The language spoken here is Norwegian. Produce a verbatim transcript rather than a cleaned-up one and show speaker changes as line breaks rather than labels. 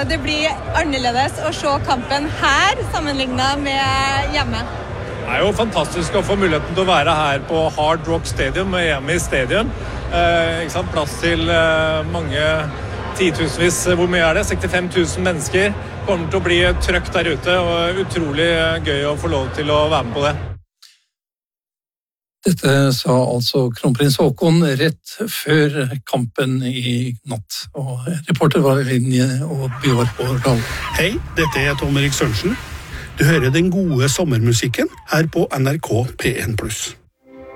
det blir annerledes å se kampen her sammenlignet med hjemme.
Det er jo fantastisk å få muligheten til å være her på Hard Rock Stadium, hjemme i stadion. Eh, ikke sant? Plass til eh, mange titusenvis, hvor mye er det? sekstifem tusen mennesker. Kommer til å bli trøkk der ute, og utrolig gøy å få lov til å være med på det.
Dette sa altså kronprins Haakon rett før kampen i natt. Og reporter var Linje og Bjørn Årdal.
Hei, dette er Tom Erik Sørensen. Du hører den gode sommermusikken her på N R K P en pluss.